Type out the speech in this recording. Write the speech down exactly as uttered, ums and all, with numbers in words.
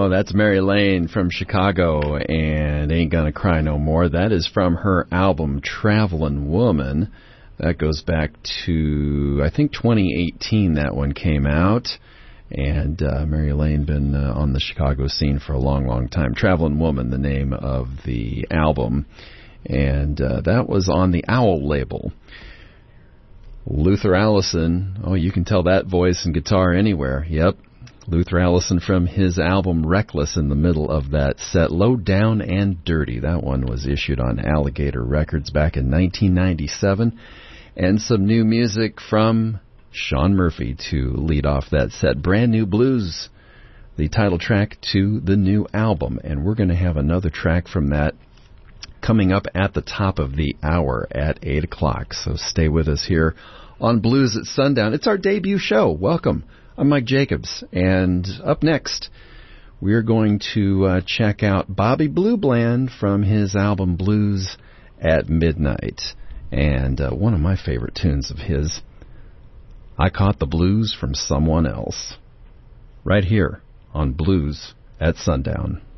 Oh, that's Mary Lane from Chicago and Ain't Gonna Cry No More. That is from her album Travelin' Woman. That goes back to, I think, twenty eighteen that one came out. And uh, Mary Lane been uh, on the Chicago scene for a long, long time. Travelin' Woman, the name of the album. And uh, that was on the Owl label. Luther Allison, oh, you can tell that voice and guitar anywhere. Yep, Luther Allison from his album Reckless in the middle of that set. Low Down and Dirty. That one was issued on Alligator Records back in nineteen ninety-seven. And some new music from Sean Murphy to lead off that set. Brand New Blues, the title track to the new album. And we're going to have another track from that coming up at the top of the hour at eight o'clock. So stay with us here on Blues at Sundown. It's our debut show. Welcome. I'm Mike Jacobs. And up next, we're going to uh, check out Bobby Blue Bland from his album Blues at Midnight. And uh, one of my favorite tunes of his, I Caught the Blues from Someone Else. Right here on Blues at Sundown.